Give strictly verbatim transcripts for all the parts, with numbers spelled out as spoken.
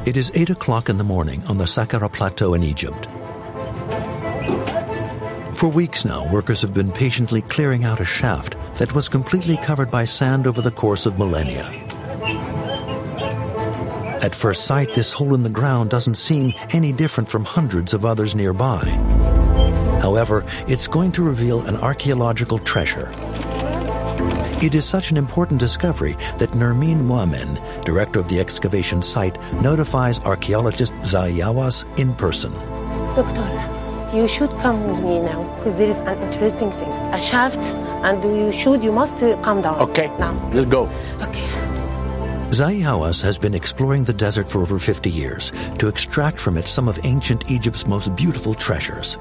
It is eight o'clock in the morning on the Saqqara Plateau in Egypt. For weeks now, workers have been patiently clearing out a shaft that was completely covered by sand over the course of millennia. At first sight, this hole in the ground doesn't seem any different from hundreds of others nearby. However, it's going to reveal an archaeological treasure. It is such an important discovery that Nermeen Moamen, director of the excavation site, notifies archaeologist Zahi Hawass in person. Doctor, you should come with me now, because there is an interesting thing. A shaft, and you should, you must come down. Okay, now. Let's go. Okay. Zahi Hawass has been exploring the desert for over fifty years to extract from it some of ancient Egypt's most beautiful treasures.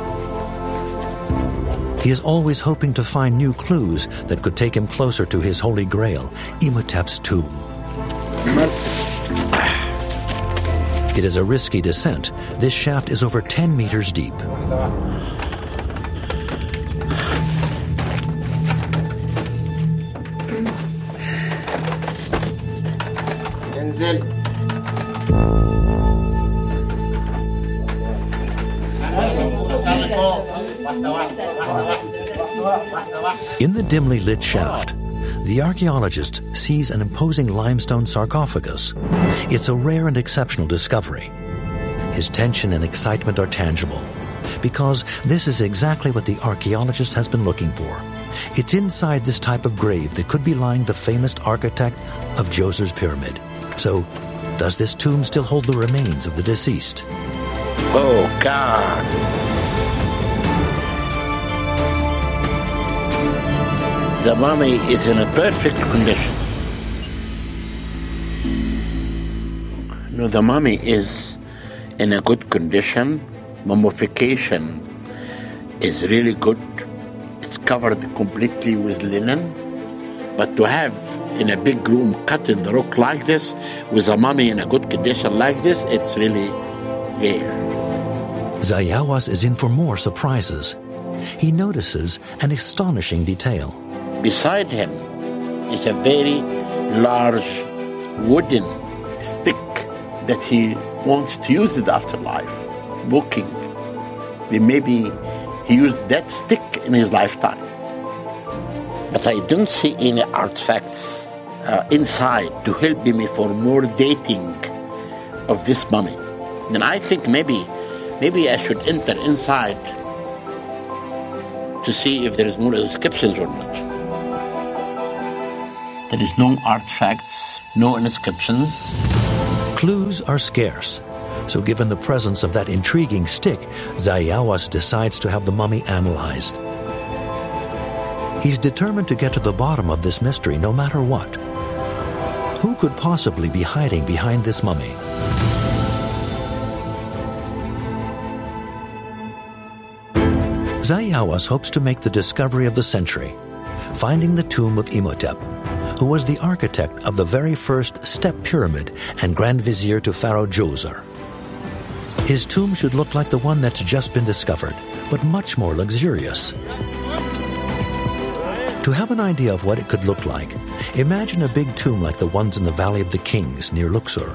He is always hoping to find new clues that could take him closer to his holy grail, Imhotep's tomb. It is a risky descent. This shaft is over ten meters deep. In the dimly lit shaft, the archaeologist sees an imposing limestone sarcophagus. It's a rare and exceptional discovery. His tension and excitement are tangible, because this is exactly what the archaeologist has been looking for. It's inside this type of grave that could be lying the famous architect of Djoser's pyramid. So, does this tomb still hold the remains of the deceased? Oh, God. The mummy is in a perfect condition. No, the mummy is in a good condition. Mummification is really good. It's covered completely with linen. But to have in a big room cut in the rock like this, with a mummy in a good condition like this, it's really rare. Zahi Hawass is in for more surprises. He notices an astonishing detail. Beside him is a very large wooden stick that he wants to use in the afterlife, walking. Maybe he used that stick in his lifetime. But I don't see any artifacts uh, inside to help me for more dating of this mummy. Then I think maybe, maybe I should enter inside to see if there is more inscriptions or not. There is no artifacts, no inscriptions. Clues are scarce, so given the presence of that intriguing stick, Zahi Hawass decides to have the mummy analyzed. He's determined to get to the bottom of this mystery no matter what. Who could possibly be hiding behind this mummy? Zahi Hawass hopes to make the discovery of the century, finding the tomb of Imhotep, who was the architect of the very first step pyramid and Grand Vizier to Pharaoh Djoser. His tomb should look like the one that's just been discovered, but much more luxurious. To have an idea of what it could look like, imagine a big tomb like the ones in the Valley of the Kings near Luxor.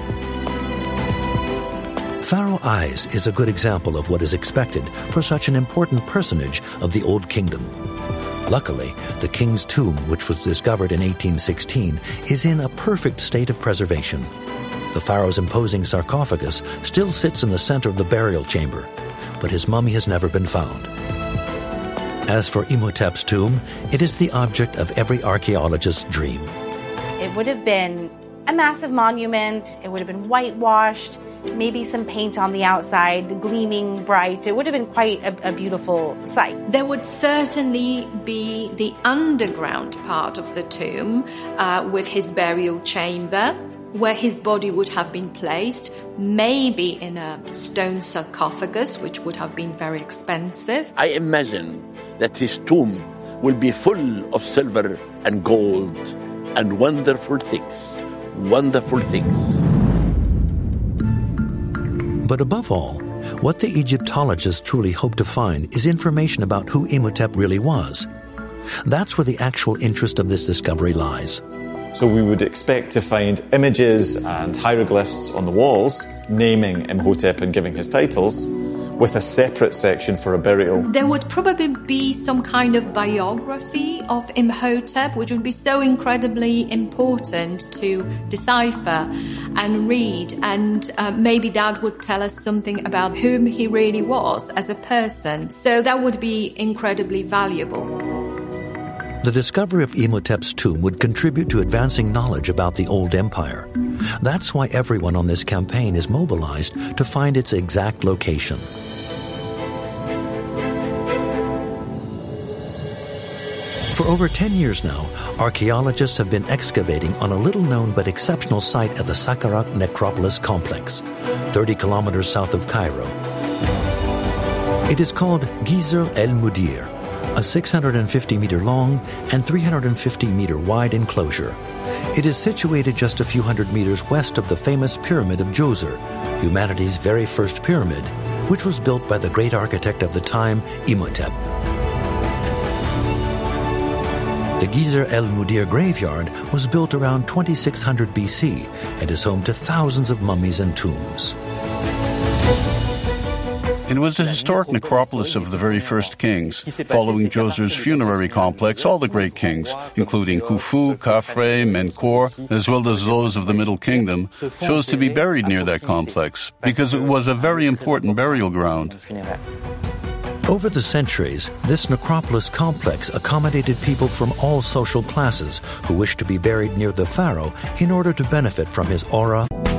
Pharaoh Ayes is a good example of what is expected for such an important personage of the Old Kingdom. Luckily, the king's tomb, which was discovered in eighteen sixteen, is in a perfect state of preservation. The pharaoh's imposing sarcophagus still sits in the center of the burial chamber, but his mummy has never been found. As for Imhotep's tomb, it is the object of every archaeologist's dream. It would have been a massive monument. It would have been whitewashed, maybe some paint on the outside, gleaming bright. It would have been quite a, a beautiful sight. There would certainly be the underground part of the tomb uh, with his burial chamber, where his body would have been placed, maybe in a stone sarcophagus, which would have been very expensive. I imagine that his tomb will be full of silver and gold and wonderful things, wonderful things. But above all, what the Egyptologists truly hope to find is information about who Imhotep really was. That's where the actual interest of this discovery lies. So we would expect to find images and hieroglyphs on the walls naming Imhotep and giving his titles, with a separate section for a burial. There would probably be some kind of biography of Imhotep, which would be so incredibly important to decipher and read, and uh, maybe that would tell us something about whom he really was as a person. So that would be incredibly valuable. The discovery of Imhotep's tomb would contribute to advancing knowledge about the old empire. That's why everyone on this campaign is mobilized to find its exact location. For over ten years now, archaeologists have been excavating on a little-known but exceptional site at the Saqqara Necropolis complex, thirty kilometers south of Cairo. It is called Gizr el-Mudir, a six hundred fifty meter long and three hundred fifty meter wide enclosure. It is situated just a few hundred meters west of the famous Pyramid of Djoser, humanity's very first pyramid, which was built by the great architect of the time, Imhotep. The Gizr el-Mudir graveyard was built around twenty-six hundred B C and is home to thousands of mummies and tombs. It was the historic necropolis of the very first kings. Following Djoser's funerary complex, all the great kings, including Khufu, Khafre, Menkaure, as well as those of the Middle Kingdom, chose to be buried near that complex because it was a very important burial ground. Over the centuries, this necropolis complex accommodated people from all social classes who wished to be buried near the pharaoh in order to benefit from his aura